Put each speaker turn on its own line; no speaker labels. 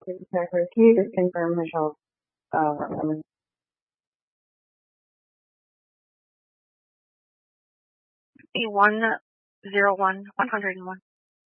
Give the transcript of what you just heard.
Can you just confirm, Michelle? I mean,
101, 101.